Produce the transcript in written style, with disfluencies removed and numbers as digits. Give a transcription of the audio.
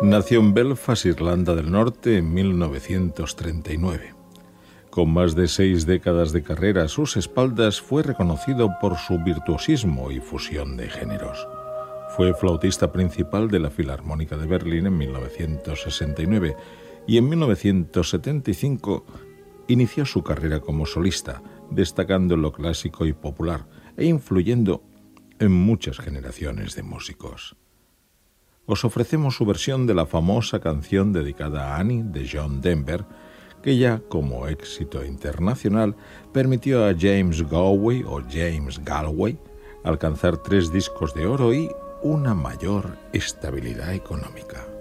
Nació en Belfast, Irlanda del Norte, en 1939. Con más de 6 décadas de carrera a sus espaldas, fue reconocido por su virtuosismo y fusión de géneros. Fue flautista principal de la Filarmónica de Berlín en 1969 y en 1975 inició su carrera como solista, destacando en lo clásico y popular e influyendo en muchas generaciones de músicos. Os ofrecemos su versión de la famosa canción dedicada a Annie de John Denver, que ya como éxito internacional permitió a James Galway alcanzar 3 discos de oro y una mayor estabilidad económica.